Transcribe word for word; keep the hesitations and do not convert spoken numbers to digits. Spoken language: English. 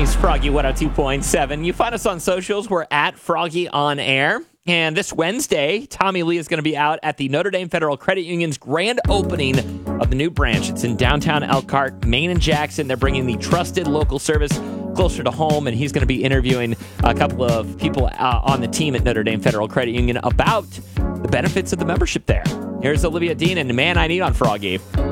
is Froggy one oh two point seven. You find us on socials. We're at Froggy on Air. And this Wednesday, Tommy Lee is going to be out at the Notre Dame Federal Credit Union's grand opening of the new branch. It's in downtown Elkhart, Maine and Jackson. They're bringing the trusted local service closer to home, and he's going to be interviewing a couple of people uh, on the team at Notre Dame Federal Credit Union about the benefits of the membership there. Here's Olivia Dean and Man I Need on Froggy.